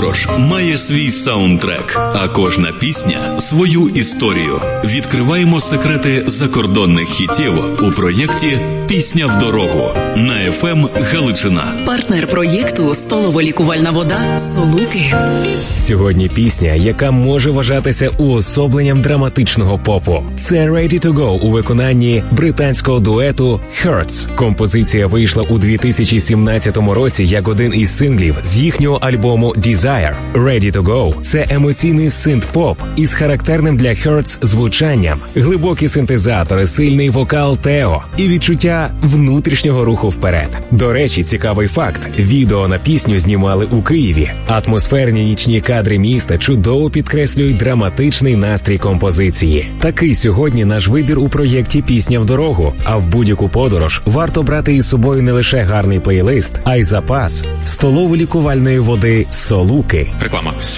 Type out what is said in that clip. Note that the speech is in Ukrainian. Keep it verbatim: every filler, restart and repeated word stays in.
подорож має свій саундтрек, а кожна пісня – свою історію. Відкриваємо секрети закордонних хітів у проєкті «Пісня в дорогу» на еф ем Галичина. Партнер проєкту – столово-лікувальна вода «Солуки». Сьогодні пісня, яка може вважатися уособленням драматичного попу. Це «Ready to Go» у виконанні британського дуету Hurts. Композиція вийшла у дві тисячі сімнадцятому році як один із синглів з їхнього альбому Desire. «Ready to Go» – це емоційний синт-поп із характерним для Hurts звучанням, глибокі синтезатори, сильний вокал Тео і відчуття внутрішнього руху вперед. До речі, цікавий факт – відео на пісню знімали у Києві. Атмосферні нічні кадри міста чудово підкреслюють драматичний настрій композиції. Такий сьогодні наш вибір у проєкті «Пісня в дорогу», а в будь-яку подорож варто брати із собою не лише гарний плейлист, а й запас столово-лікувальної води «Солуки». Реклама.